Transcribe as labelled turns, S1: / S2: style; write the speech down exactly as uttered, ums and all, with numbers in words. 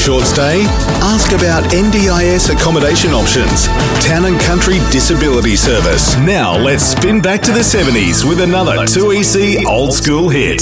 S1: short stay? Ask about N D I S accommodation options. Town and Country Disability Service. Now let's spin back to the seventies with another two E C old school hit.